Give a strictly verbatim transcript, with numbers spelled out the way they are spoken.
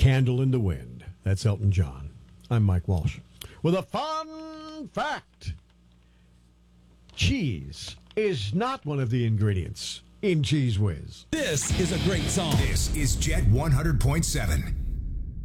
Candle in the Wind. That's Elton John. I'm Mike Walsh. With a fun fact. Cheese is not one of the ingredients in Cheese Whiz. This is a great song. This is Jet one hundred point seven.